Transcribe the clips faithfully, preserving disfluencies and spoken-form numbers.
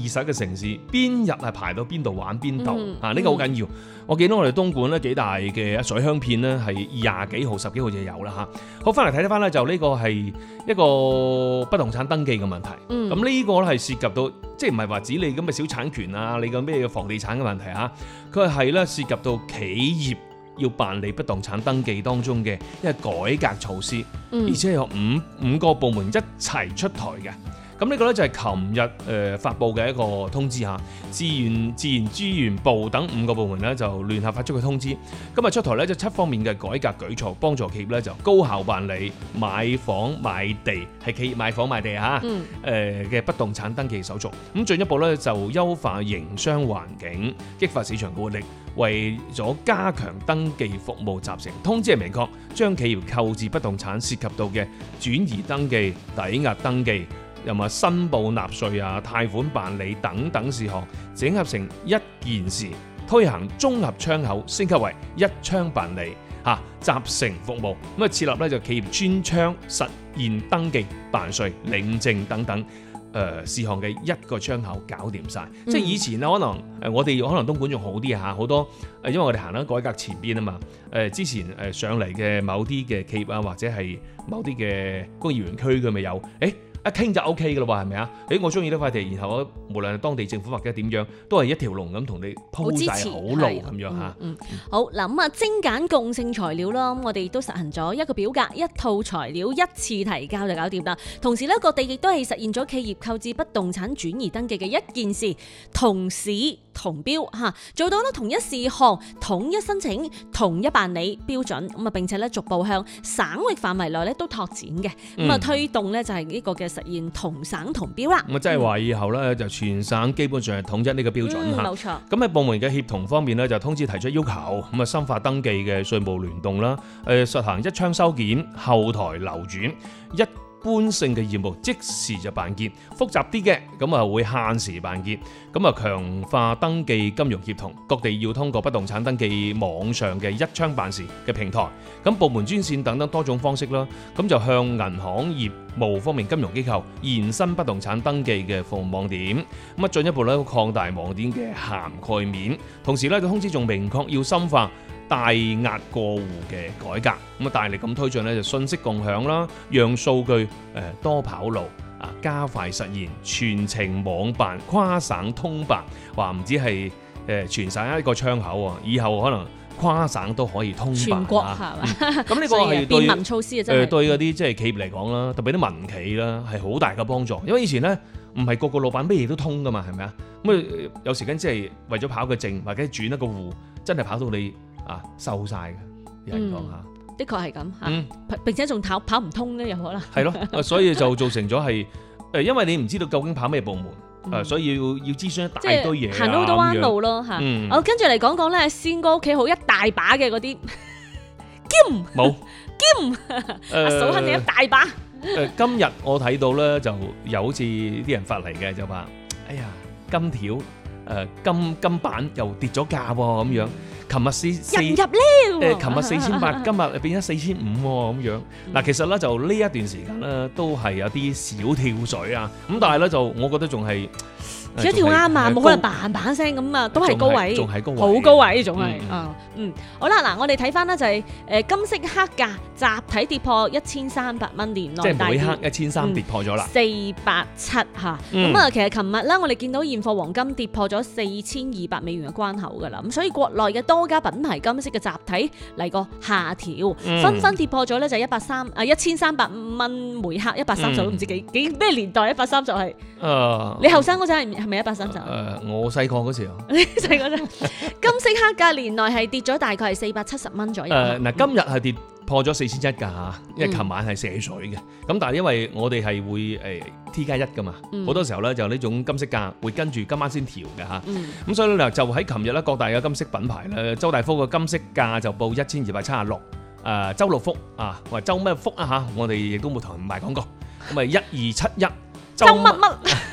十一個城市，邊日係排到邊度玩邊度、 嗯、 啊？呢、這個好緊要。嗯、我見到我哋東莞咧幾大嘅水鄉片咧係廿幾號、十幾號就有啦嚇。好，翻嚟睇睇翻咧，就呢個係一個不動產登記嘅問題。咁呢、嗯、個咧係涉及到，即係唔係話指你咁嘅小產權啊，你個咩嘅房地產嘅問題嚇？佢係咧涉及到企業要辦理不動產登記當中嘅一個改革措施，嗯、而且有五五個部門一齊出台嘅。咁呢個咧就係琴日誒發布嘅一個通知嚇，自然自然資源部等五個部門咧就聯合發出嘅通知。今日出台咧就七方面嘅改革舉措，幫助企業咧就高效辦理買房買地，係企業買房買地嚇，誒嘅、嗯、不動產登記手續。咁進一步咧就優化營商環境，激發市場活力，為咗加強登記服務集成。通知係明確將企業購置不動產涉及到嘅轉移登記、抵押登記，又話申報納稅啊、貸款辦理等等事項，整合成一件事，推行綜合窗口，升級為一窗辦理嚇、啊，集成服務。咁啊設立咧就企業專窗實現登記、辦稅、領證等等誒、呃、事項嘅一個窗口搞掂晒。嗯、即係以前咧可能誒我哋可能東莞仲好啲嚇，好多誒因為我哋行得改革前邊啊嘛。誒之前誒上嚟嘅某啲嘅企業啊，或者係某啲嘅工業園區佢咪有誒。一傾就 O K 嘅咯喎，係咪啊？誒，我中意呢塊地，然後我無論係當地政府或者點樣，都係一條龍咁同你鋪晒好路咁樣嚇。 嗯，嗯好嗱，咁啊精簡共性材料啦，我哋都實行咗一個表格，一套材料一次提交就搞掂啦。同時咧，各地亦都係實現咗企業購置不動產轉移登記嘅一件事，同市同標嚇，做到咧同一事項統一申請、統一辦理標準。咁啊並且咧逐步向省域範圍內咧都拓展嘅，咁啊、嗯、推動咧就係呢個嘅實現同省同標啦。 咁啊即係話以後咧就全省基本上係統一呢個標準嚇。冇錯。咁喺部門嘅協同方面咧就通知提出要求，咁啊深化登記嘅稅務聯動啦，誒實行一窗收件、後台流轉一。一般性嘅業務即時就辦結，複雜啲嘅咁啊會限時辦結，咁啊強化登記金融協同，各地要通過不動產登記網上嘅一窗辦事嘅平台，咁部門專線等等多種方式啦，咁就向銀行業務方面金融機構延伸不動產登記嘅服務網點，咁啊進一步咧擴大網點嘅涵蓋面，同時咧就通知仲明確要深化大額過戶嘅改革，咁啊大力咁推進咧就信息共享啦，讓數據誒多跑路啊，加快實現全程網辦、跨省通辦，話唔止係誒全省一個窗口喎，以後可能跨省都可以通辦。全國係嘛？咁呢個係對便民措施啊，真係誒對嗰啲即係企業嚟講啦，特別啲民企啦係好大嘅幫助，因為以前咧唔係個個老闆咩嘢都通噶嘛，係咪啊？咁啊有時間即係為咗跑個證或者轉一個戶，真係跑到你。啊，收晒嘅，有人講下、 嗯，的確係咁嚇，並且仲跑跑唔通咧，有可能係咯，所以就造成咗係誒，因為你唔知道究竟跑咩部門，誒、嗯，所以要要諮詢一大堆嘢， 行到好多彎路咯嚇。 嗯、 我跟住嚟講講咧，先哥屋企好一大把嘅嗰啲兼冇兼，阿嫂肯定一大把。誒、 呃，今日我睇到咧，就有好似啲人發嚟嘅，就話：哎呀，金條誒、呃、金金板又跌咗價喎，咁樣。琴日四四入了， 誒，琴日四千八，今日變咗四千五喎，咁樣。嗱，其實咧就呢一段時間咧，都係有啲小跳水啊。咁但係咧就，我覺得仲係跳一跳啱啊，冇可能嘭嘭聲咁啊，都係高位， 仲係高位， 好高位，仲係啊，嗯，好啦，嗱，我哋睇翻咧就係誒金色黑價集體跌破一千三百蚊年內， 即係每克一千三跌破咗啦， 四百七嚇。咁啊，其實琴日咧，我哋見到現貨黃金跌破咗四千二百美元嘅關口㗎啦。咁所以國內嘅多家品牌金色嘅集體嚟個下調，紛紛跌破咗咧就一百三啊一千三百蚊每克，一百三十都唔知幾幾咩年代，一百三十係誒你後生嗰陣係係咪一百三十？誒我細個嗰時啊， 你細個陣金色黑價年內係跌咗大概係四百七十蚊左右。 誒嗱，今日係跌破咗四千一㗎嚇，因為琴晚係瀉水嘅。咁、嗯、但係因為我哋係會誒 T 加一㗎嘛，好、嗯、多時候咧就呢種金色價會跟住今晚先調嘅嚇。咁、嗯、所以咧就喺琴日咧各大嘅金色品牌咧，周大福嘅金色價就報一千二百七十六。誒周六福啊，或周咩福啊嚇，我哋亦都冇同人賣廣告。咁啊一二七一周乜乜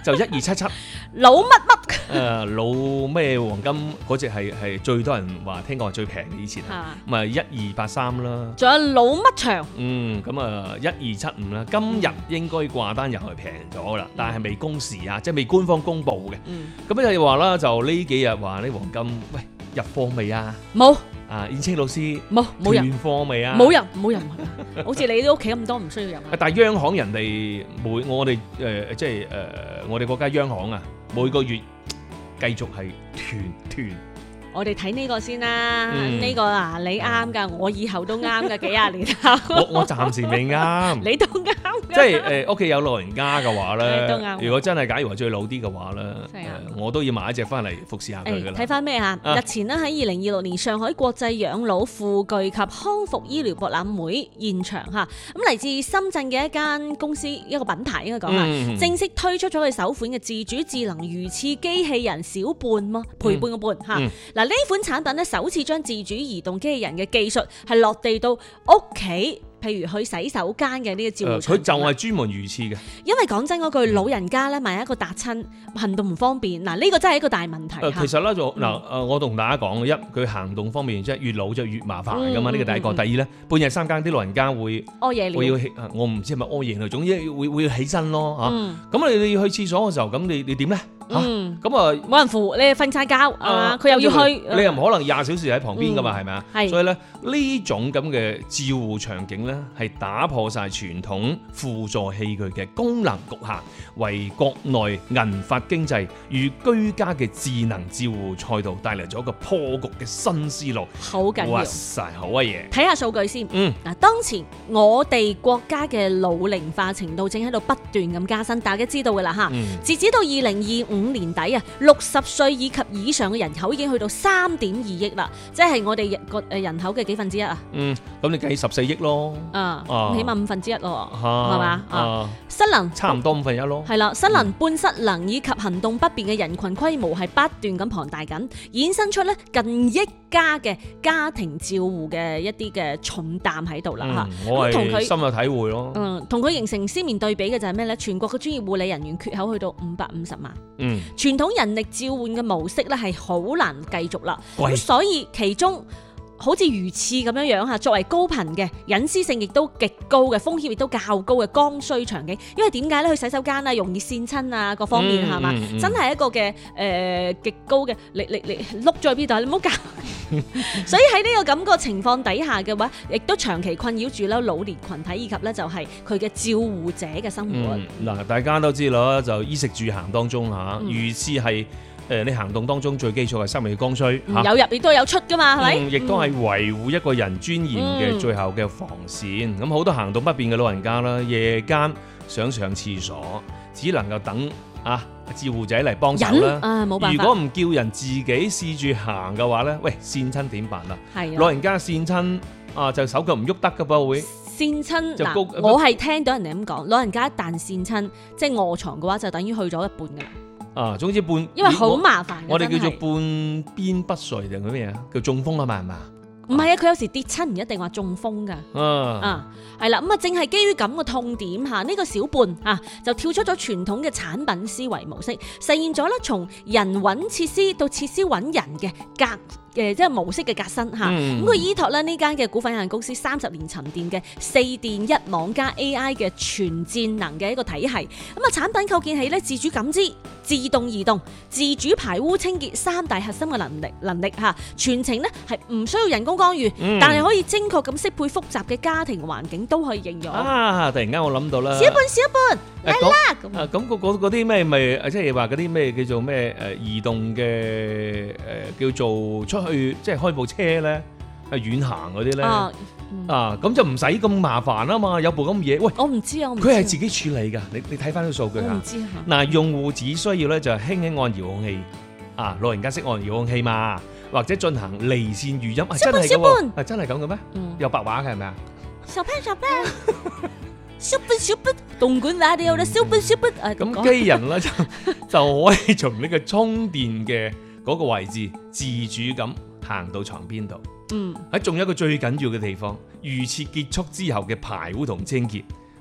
就一二七七。 老乜乜？ 誒老咩黃金嗰隻係係最多人話聽講係最平嘅以前啊，咁啊一二八三啦。 仲有老乜長？ 嗯，咁啊一二七五啦。今日應該掛單又係平咗啦，但係未公示啊，即係未官方公佈嘅。咁咧就話啦，就呢幾日話呢黃金，喂入貨未啊？ 冇。 啊，燕青老師冇冇人斷貨未啊？ 冇人冇人，好似你啲屋企咁多，唔需要人。 但係央行人哋每我哋誒、呃、即係誒、呃、我哋國家央行啊，每個月繼續係斷斷。 我哋睇呢個先啦，呢、嗯、個啊你啱㗎，我以後都啱㗎，幾廿年後。 我我暫時未啱， 你都啱。 即係誒屋企有老人家嘅話咧， 都啱。 如果真係假如話最老啲嘅話咧、 嗯呃，我都要買一隻翻嚟服侍下佢㗎啦。 睇翻咩啊？日前呢，喺二零二六年上海國際養老富具及康復醫療博覽會現場嚇，咁嚟自深圳嘅一間公司一個品牌應該講下，嗯、正式推出咗佢首款嘅自主智能魚翅機器人小伴嘛，陪伴個伴嚇。嗱、嗯、呢款產品咧首次將自主移動機器人嘅技術係落地到屋企。譬如去洗手間嘅呢個照護場， 佢就係專門魚翅嘅。 因為講真嗰句，老人家咧，萬一一個搭親行動唔方便，嗱、這、呢個真係一個大問題。 其實咧就嗱，誒、嗯、我同大家講，一佢行動方面即係越老就越麻煩㗎嘛，呢、嗯、個第一個。嗯、第二咧，半夜三更啲老人家會屙夜尿， 會要起，我唔知係咪屙夜尿，總之會會起身咯嚇。咁、嗯、你你要去廁所嘅時候，咁你你點咧？嗯，咁啊冇人扶，你瞓晒覺啊，佢又要去， 你又唔可能廿小時喺旁邊噶嘛，係咪啊？ 係， 所以咧呢種咁嘅照護場景咧，係打破晒傳統輔助器具嘅功能局限，為國內銀髮經濟與居家嘅智能照護賽道帶嚟咗一個破局嘅新思路。 好緊要， 哇塞，好啊嘢！ 睇下數據先。 嗯， 嗱，當前我哋國家嘅老齡化程度正喺度不斷咁加深，大家知道噶啦吓。嗯，截止到二零二五年底啊，六十歲以及以上嘅人口已經去到三點二億啦，即係我哋個誒人口嘅幾分之一啊？ 嗯，咁你計十四億咯， 啊，啊起碼五分之一咯，係嘛？啊， 啊失能差唔多五分一咯， 係啦，失能、半失能以及行動不便嘅人群規模係不斷咁龐大緊，衍生出咧近億家嘅家庭照護嘅一啲嘅重擔喺度啦吓。 我係深有體會咯。 嗯，同佢形成鮮明對比嘅就係咩咧？全國嘅專業護理人員缺口去到五百五十萬。嗯，傳統人力召喚嘅模式咧係好難繼續啦。咁所以其中好似魚翅咁樣樣嚇，作為高頻嘅隱私性亦都極高嘅風險亦都較高嘅剛需場景，因為點解咧？去洗手間啊，容易跣親啊，各方面係嘛、嗯嗯嗯，真係一個嘅誒、呃、極高嘅，你你你碌咗喺邊度？你唔好搞。所以喺呢個咁個情況底下嘅話，亦都長期困擾住啦老年群體以及咧就係佢嘅照護者嘅生活。嗱、 嗯，大家都知啦，就衣食住行當中嚇，魚翅係。誒，你行動當中最基礎係生命嘅剛需， 嗯、有入亦都有出噶嘛，係咪？ 亦都係維護一個人尊嚴嘅最後嘅防線。咁、嗯、好多行動不便嘅老人家啦，夜間想上廁所，只能夠等啊照護者嚟幫手啦。啊，冇辦法。如果唔叫人自己試住行嘅話咧，喂，跣親點辦啊？係老人家跣親啊，就手腳唔喐得噶噃會。 跣親嗱，我係聽到人哋咁講，老人家一旦跣親，即係臥床嘅話，就等於去咗一半噶啦。 啊，總之半， 因為好麻煩。 我哋叫做半邊不遂定係咩啊？叫中風啊嘛，係嘛？ 唔係啊，佢有時跌親唔一定話中風噶。啊啊，係啦，咁啊，正係基於咁嘅痛點嚇，呢、這個小伴啊就跳出咗傳統嘅產品思維模式，實現咗咧從人揾設施到設施揾人嘅隔誒即係模式嘅革新嚇。咁佢依託咧呢間嘅股份有限公司三十年沉澱嘅四電一網加 A I 嘅全智能嘅一個體系。咁啊，產品構建起咧自主感知、自動移動、自主排污清潔三大核心嘅能力能力嚇，全程咧係唔需要人工干預，嗯、但係可以精確咁適配複雜嘅家庭環境都可以應用。啊！ 突然間我諗到啦， 小伴小伴嚟啦！ 咁啊咁嗰啲咩咪即係話嗰啲咩叫做咩誒移動嘅誒、呃、叫做出去即係開部車咧係遠行嗰啲咧啊咁、嗯、就唔使咁麻煩啊嘛，有部咁嘢喂， 我唔知啊，佢係自己處理㗎，你你睇翻啲數據啊， 我唔知嚇。嗱， 用戶只需要咧就輕輕按遙控器啊，老人家識按遙控器嘛，或者進行離線語音啊，真係㗎喎，係真係咁嘅咩？有白話嘅係咪啊？ 小朋小朋，小笨小笨，東莞話你有啦，小笨小笨啊！ 咁機人咧就就可以從呢個充電嘅嗰個位置自主咁行到床邊度。嗯，喺仲有一個最緊要嘅地方，預設結束之後嘅排污同清潔，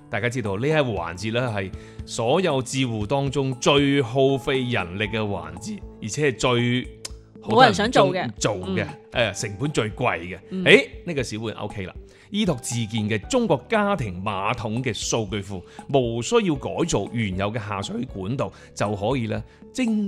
大家知道呢一個環節咧係所有智戶當中最耗費人力嘅環節，而且係最冇人想做嘅， 做嘅誒、嗯、成本最貴嘅。誒呢、 嗯欸呢個小碗 O K 啦，依託自建嘅中國家庭馬桶嘅數據庫，無需要改造原有嘅下水管道就可以咧精